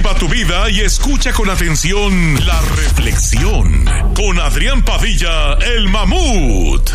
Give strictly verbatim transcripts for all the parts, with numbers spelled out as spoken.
Observa tu vida y escucha con atención la reflexión con Adrián Padilla, el mamut.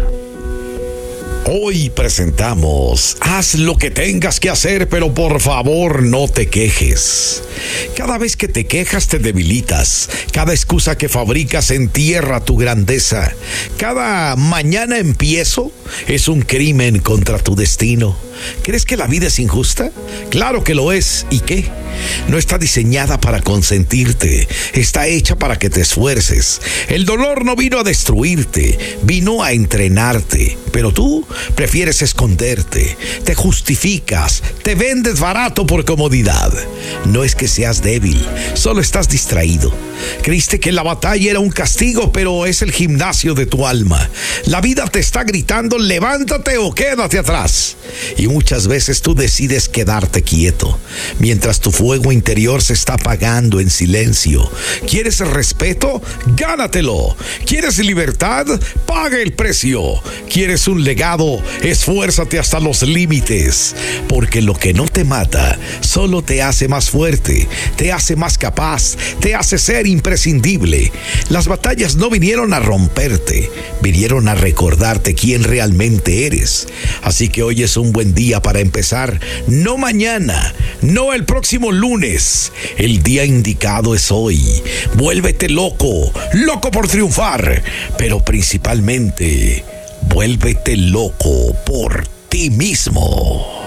Hoy presentamos Haz lo que tengas que hacer, pero por favor no te quejes. Cada vez que te quejas te debilitas. Cada excusa que fabricas entierra tu grandeza. Cada mañana empiezo es un crimen contra tu destino. ¿Crees que la vida es injusta? Claro que lo es. ¿Y qué? No está diseñada para consentirte. Está hecha para que te esfuerces. El dolor no vino a destruirte, vino a entrenarte. Pero tú prefieres esconderte, te justificas, te vendes barato por comodidad. No es que seas débil, solo estás distraído. Creíste que la batalla era un castigo, pero es el gimnasio de tu alma. La vida te está gritando, levántate o quédate atrás. Y muchas veces tú decides quedarte quieto, mientras tu fuego interior se está apagando en silencio. ¿Quieres el respeto? Gánatelo. ¿Quieres libertad? Paga el precio. ¿Quieres un legado? Esfuérzate hasta los límites, porque lo que no te mata solo te hace más fuerte, te hace más capaz, te hace ser imprescindible. Las batallas no vinieron a romperte, vinieron a recordarte quién realmente eres. Así que hoy es un buen día para empezar, no mañana, no el próximo lunes. El día indicado es hoy. Vuélvete loco, loco por triunfar, pero principalmente vuélvete loco por ti mismo.